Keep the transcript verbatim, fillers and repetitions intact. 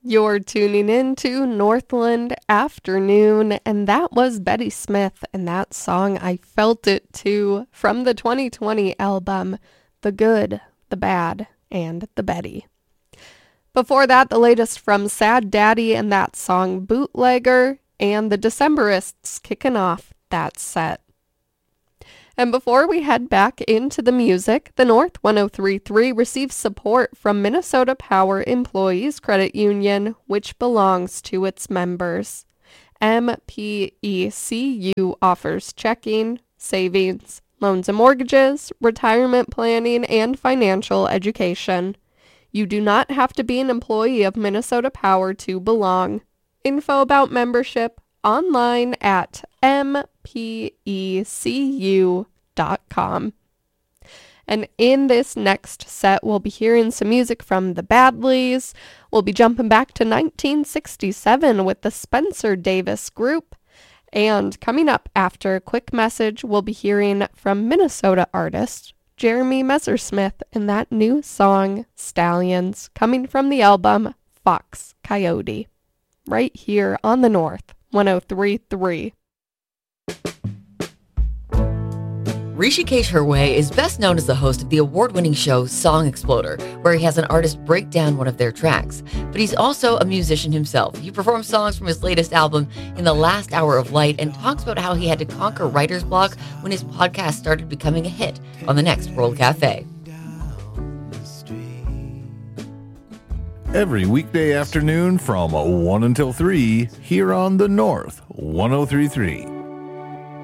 You're tuning in to Northland Afternoon, and that was Betty Smith and that song I Felt It Too from the twenty twenty album The Good, the Bad, and the Betty. Before that, the latest from Sad Daddy and that song Bootlegger, and the Decemberists kicking off that set. And before we head back into the music, the North one oh three point three receives support from Minnesota Power Employees Credit Union, which belongs to its members. M P E C U offers checking, savings, loans and mortgages, retirement planning, and financial education. You do not have to be an employee of Minnesota Power to belong. Info about membership online at m p e c u dot com. And in this next set, we'll be hearing some music from the Badleys. We'll be jumping back to nineteen sixty-seven with the Spencer Davis Group. And coming up after a quick message, we'll be hearing from Minnesota artist Jeremy Messersmith in that new song, Stallions, coming from the album Fox Coyote. Right here on the North one oh three point three. Rishikesh Hirway is best known as the host of the award-winning show Song Exploder, where he has an artist break down one of their tracks. But he's also a musician himself. He performs songs from his latest album, In the Last Hour of Light, and talks about how he had to conquer writer's block when his podcast started becoming a hit on the next World Cafe. Every weekday afternoon from one until three, here on the North one oh three point three.